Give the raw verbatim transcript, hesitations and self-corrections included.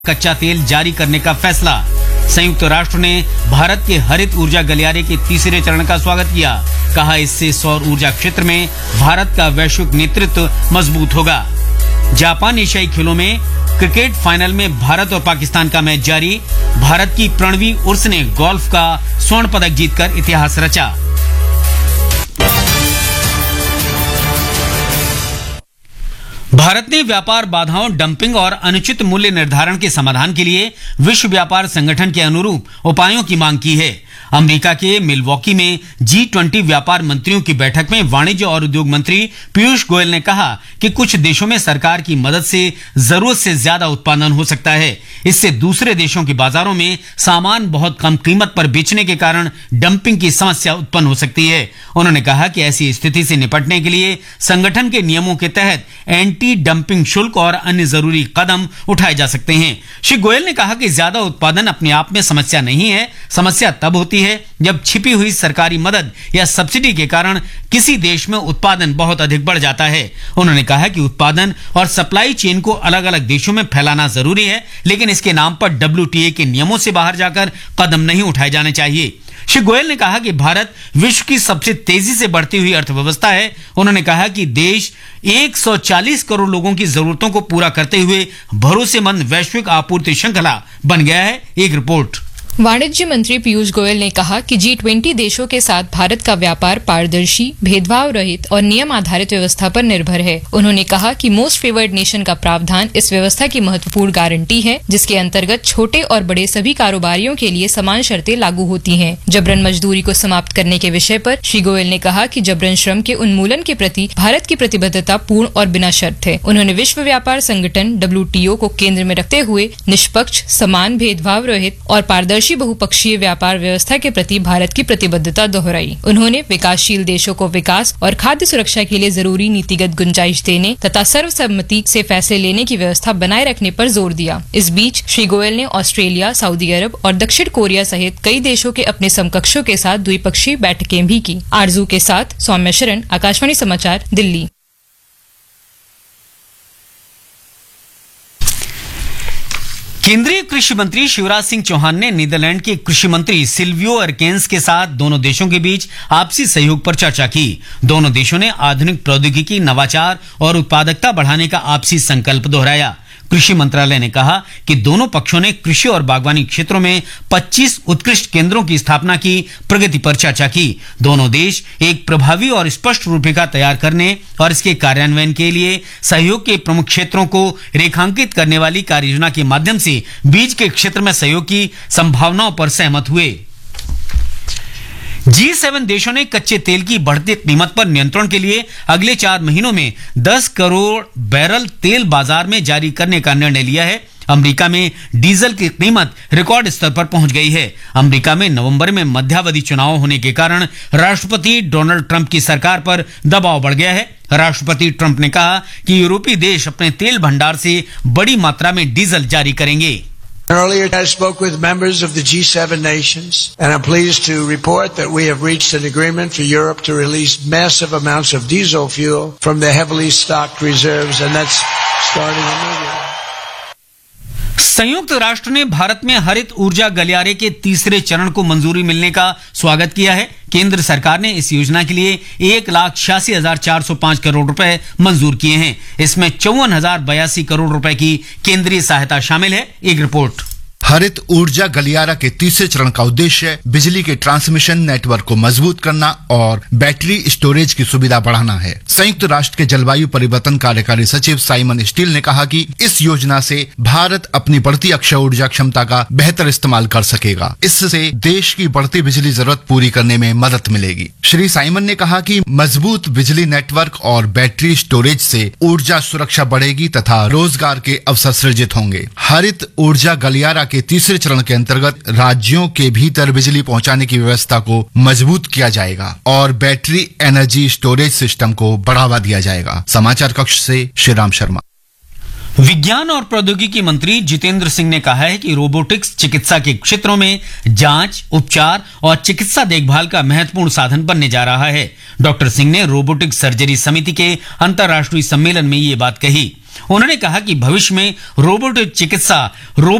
कच्चा तेल जारी करने का फैसला। संयुक्त राष्ट्र ने भारत के हरित ऊर्जा गलियारे के तीसरे चरण का स्वागत किया। कहा, इससे सौर ऊर्जा क्षेत्र में भारत का वैश्विक नेतृत्व मजबूत होगा। जापान एशियाई खेलों में क्रिकेट फाइनल में भारत और पाकिस्तान का मैच जारी। भारत की प्रणवी उर्स ने गोल्फ का स्वर्ण पदक जीतकर इतिहास रचा। भारत ने व्यापार बाधाओं, डंपिंग और अनुचित मूल्य निर्धारण के समाधान के लिए विश्व व्यापार संगठन के अनुरूप उपायों की मांग की है। अमेरिका के मिलवॉकी में जी ट्वेंटी व्यापार मंत्रियों की बैठक में वाणिज्य और उद्योग मंत्री पीयूष गोयल ने कहा कि कुछ देशों में सरकार की मदद से जरूरत से ज्यादा उत्पादन हो सकता है। इससे दूसरे देशों के बाजारों में सामान बहुत कम कीमत पर बेचने के कारण डंपिंग की समस्या उत्पन्न हो सकती है। उन्होंने कहा कि ऐसी स्थिति से निपटने के लिए संगठन के नियमों के तहत एंटी डंपिंग शुल्क और अन्य जरूरी कदम उठाए जा सकते हैं। श्री गोयल ने कहा कि ज्यादा उत्पादन अपने आप में समस्या नहीं है। समस्या तब होती है जब छिपी हुई सरकारी मदद या सब्सिडी के कारण किसी देश में उत्पादन बहुत अधिक बढ़ जाता है। उन्होंने कहा कि उत्पादन और सप्लाई चेन को अलग अलग देशों में फैलाना जरूरी है, लेकिन इसके नाम पर डब्ल्यू टी ए के नियमों से बाहर जाकर कदम नहीं उठाए जाने चाहिए। श्री गोयल ने कहा कि भारत विश्व की सबसे तेजी से बढ़ती हुई अर्थव्यवस्था है। उन्होंने कहा कि देश एक सौ चालीस करोड़ लोगों की जरूरतों को पूरा करते हुए भरोसेमंद वैश्विक आपूर्ति श्रृंखला बन गया है। एक रिपोर्ट। वाणिज्य मंत्री पीयूष गोयल ने कहा कि जी ट्वेंटी देशों के साथ भारत का व्यापार पारदर्शी, भेदभाव रहित और नियम आधारित व्यवस्था पर निर्भर है। उन्होंने कहा कि मोस्ट फेवर्ड नेशन का प्रावधान इस व्यवस्था की महत्वपूर्ण गारंटी है, जिसके अंतर्गत छोटे और बड़े सभी कारोबारियों के लिए समान शर्तें लागू होती हैं। जबरन मजदूरी को समाप्त करने के विषय पर श्री गोयल ने कहा कि जबरन श्रम के उन्मूलन के प्रति भारत की प्रतिबद्धता पूर्ण और बिना शर्त है। उन्होंने विश्व व्यापार संगठन डब्ल्यू टी ओ को केंद्र में रखते हुए निष्पक्ष, समान, भेदभाव रहित और पारदर्शी बहुपक्षीय व्यापार व्यवस्था के प्रति भारत की प्रतिबद्धता दोहराई। उन्होंने विकासशील देशों को विकास और खाद्य सुरक्षा के लिए जरूरी नीतिगत गुंजाइश देने तथा सर्वसम्मति से फैसले लेने की व्यवस्था बनाए रखने पर जोर दिया। इस बीच श्री गोयल ने ऑस्ट्रेलिया, सऊदी अरब और दक्षिण कोरिया सहित कई देशों के अपने समकक्षों के साथ द्विपक्षीय बैठकें भी की। आरजू के साथ सौम्या शरण, आकाशवाणी समाचार, दिल्ली। केंद्रीय कृषि मंत्री शिवराज सिंह चौहान ने नीदरलैंड के कृषि मंत्री सिल्वियो अर्केन्स के साथ दोनों देशों के बीच आपसी सहयोग पर चर्चा की। दोनों देशों ने आधुनिक प्रौद्योगिकी, नवाचार और उत्पादकता बढ़ाने का आपसी संकल्प दोहराया। कृषि मंत्रालय ने कहा कि दोनों पक्षों ने कृषि और बागवानी क्षेत्रों में पच्चीस उत्कृष्ट केंद्रों की स्थापना की प्रगति पर चर्चा की। दोनों देश एक प्रभावी और स्पष्ट रूपरेखा तैयार करने और इसके कार्यान्वयन के लिए सहयोग के प्रमुख क्षेत्रों को रेखांकित करने वाली कार्ययोजना के माध्यम से बीज के क्षेत्र में सहयोग की संभावनाओं पर सहमत हुए। जी सेवन देशों ने कच्चे तेल की बढ़ती कीमत पर नियंत्रण के लिए अगले चार महीनों में दस करोड़ बैरल तेल बाजार में जारी करने का निर्णय लिया है। अमेरिका में डीजल की कीमत रिकॉर्ड स्तर पर पहुंच गई है। अमेरिका में नवंबर में मध्यावधि चुनाव होने के कारण राष्ट्रपति डोनाल्ड ट्रंप की सरकार पर दबाव बढ़ गया है। राष्ट्रपति ट्रंप ने कहा कि यूरोपीय देश अपने तेल भंडार से बड़ी मात्रा में डीजल जारी करेंगे। Earlier, I spoke with members of the G seven nations, and I'm pleased to report that we have reached an agreement for Europe to release massive amounts of diesel fuel from their heavily stocked reserves, and that's starting immediately. संयुक्त राष्ट्र ने भारत में हरित ऊर्जा गलियारे के तीसरे चरण को मंजूरी मिलने का स्वागत किया है। केंद्र सरकार ने इस योजना के लिए एक लाख छियासी हजार चार सौ पांच करोड़ रुपए मंजूर किए हैं। इसमें चौवन हजार बयासी करोड़ रुपए की केंद्रीय सहायता शामिल है। एक रिपोर्ट। हरित ऊर्जा गलियारा के तीसरे चरण का उद्देश्य बिजली के ट्रांसमिशन नेटवर्क को मजबूत करना और बैटरी स्टोरेज की सुविधा बढ़ाना है। संयुक्त राष्ट्र के जलवायु परिवर्तन कार्यकारी सचिव साइमन स्टील ने कहा कि इस योजना से भारत अपनी बढ़ती अक्षय ऊर्जा क्षमता का बेहतर इस्तेमाल कर सकेगा। इससे देश की बढ़ती बिजली जरूरत पूरी करने में मदद मिलेगी। श्री साइमन ने कहा कि मजबूत बिजली नेटवर्क और बैटरी स्टोरेज से ऊर्जा सुरक्षा बढ़ेगी तथा रोजगार के अवसर सृजित होंगे। हरित ऊर्जा गलियारा के तीसरे चरण के अंतर्गत राज्यों के भीतर बिजली पहुंचाने की व्यवस्था को मजबूत किया जाएगा और बैटरी एनर्जी स्टोरेज सिस्टम को बढ़ावा दिया जाएगा। समाचार कक्ष से श्रीराम शर्मा। विज्ञान और प्रौद्योगिकी मंत्री जितेंद्र सिंह ने कहा है कि रोबोटिक्स चिकित्सा के क्षेत्रों में जांच, उपचार और चिकित्सा देखभाल का महत्वपूर्ण साधन बनने जा रहा है। डॉक्टर सिंह ने रोबोटिक सर्जरी समिति के अंतर्राष्ट्रीय सम्मेलन में ये बात कही। उन्होंने कहा कि भविष्य में रोबोटिक चिकित्सा